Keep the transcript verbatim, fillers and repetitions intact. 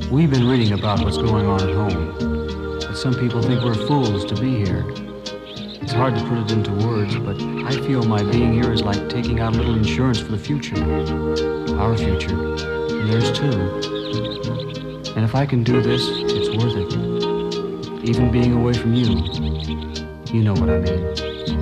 We've been reading about what's going on at home, but some people think we're fools to be here. It's hard to put it into words, but I feel my being here is like taking out a little insurance for the future. Our future. And theirs too. And if I can do this, it's worth it. Even being away from you. You know what I mean.